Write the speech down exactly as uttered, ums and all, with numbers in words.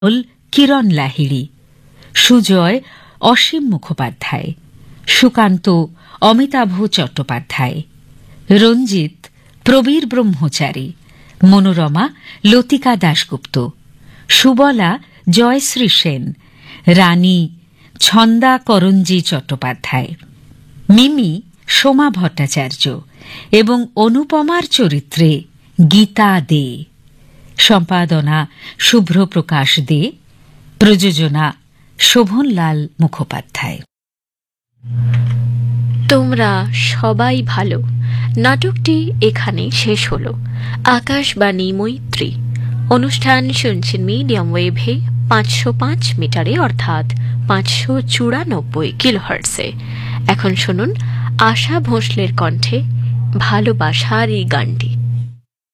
কিরণ লাহিড়ী, সুজয় অসীম মুখোপাধ্যায়, সুকান্ত অমিতাভ চট্টোপাধ্যায়, রঞ্জিত প্রবীর ব্রহ্মচারী, মনোরমা লতিকা দাশগুপ্ত, সুবলা জয়শ্রী সেন, রানী ছন্দা করঞ্জি চট্টোপাধ্যায়, মিমি সোমা ভট্টাচার্য এবং অনুপমার চরিত্রে গীতা দে। সম্পাদনা শুভ্রপ্রকাশ দে, প্রযোজনা শোভনলাল মুখোপাধ্যায়। তোমরা সবাই ভালো নাটকটি এখানে শেষ হলো। আকাশবাণী মৈত্রী অনুষ্ঠান শুনছেন মিডিয়াম ওয়েভে পাঁচশো পাঁচ মিটারে অর্থাৎ পাঁচশো চুরানব্বই কিলোহার্টসে। এখন শুনুন আশা ভোঁসলের কণ্ঠে ভালোবাসার এই গানটি।